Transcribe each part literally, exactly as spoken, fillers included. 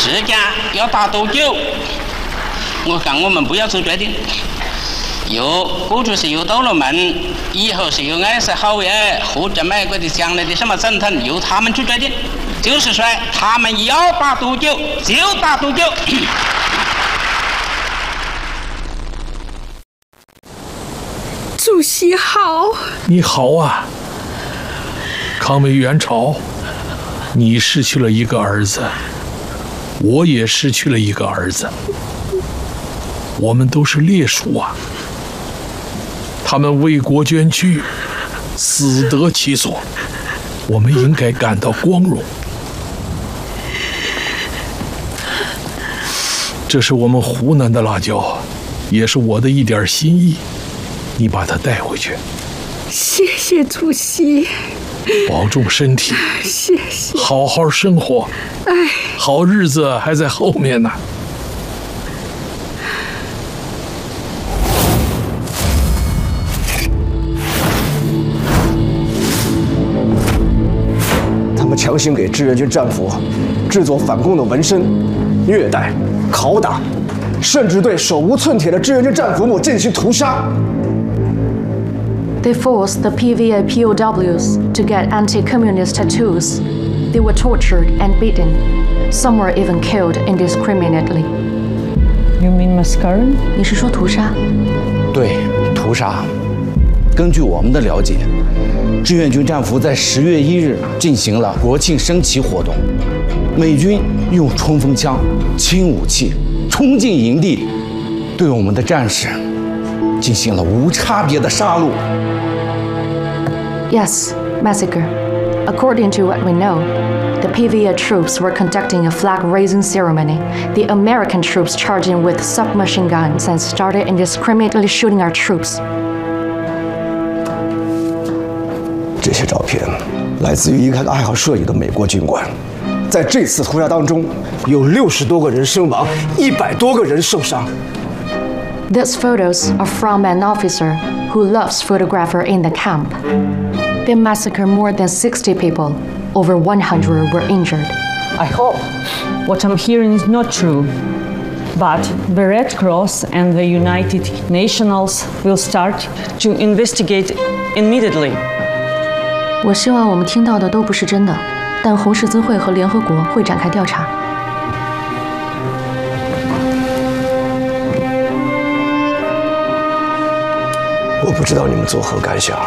时间要打多久？我看我们不要做决定。又过去是有道路门，以后是有爱是好耶，或者美国的将来的什么总统，由他们去决定。就是说，他们要打多久就打多久。 主席好。 你好啊，抗美援朝，你失去了一个儿子，我也失去了一个儿子，我们都是烈属啊。他们为国捐躯，死得其所，我们应该感到光荣。这是我们湖南的辣椒，也是我的一点心意，你把它带回去。 谢谢主席。 保重身体。 谢谢。 好好生活。 哎， 好日子还在后面呢。 他们强行给志愿军战俘制作反共的纹身，虐待、拷打，甚至对手无寸铁的志愿军战俘们进行屠杀。 They forced the P V A P O Ws to get anti-communist tattoos. They were tortured and beaten. Some were even killed indiscriminately. You mean massacre? 你是说屠杀？ 对，屠杀。根据我们的了解，志愿军战俘在十月一日进行了国庆升旗活动，美军用冲锋枪、轻武器冲进营地，对我们的战士进行了无差别的杀戮。 Yes, massacre. According to what we know, the P V A troops were conducting a flag-raising ceremony. The American troops charged in with submachine guns and started indiscriminately shooting our troops. 这些照片来自于一个爱好摄影的美国军官。在这次屠杀当中，有六十多个人身亡，一百多个人受伤。 These photos are from an officer who loves photographer in the camp. They massacred more than sixty people. Over one hundred were injured. I hope what I'm hearing is not true, but the Red Cross and the United Nations will start to investigate immediately. 我希望我们听到的都不是真的，但红十字会和联合国会展开调查。 我不知道你们作何感想。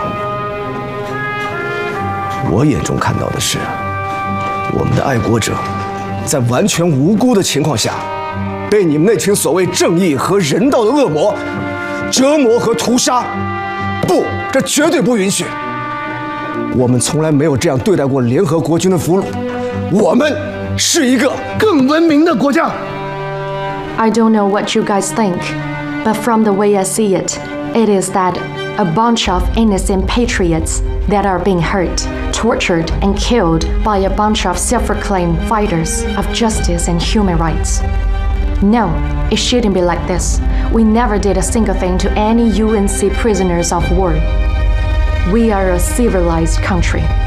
我眼中看到的是，我们的爱国者在完全无辜的情况下，被你们那群所谓正义和人道的恶魔折磨和屠杀。不，这绝对不允许。我们从来没有这样对待过联合国军的俘虏。我们是一个更文明的国家。 I don't know what you guys think, but from the way I see it, it is that a bunch of innocent patriots that are being hurt, tortured, and killed by a bunch of self-proclaimed fighters of justice and human rights. No, it shouldn't be like this. We never did a single thing to any U N C prisoners of war. We are a civilized country.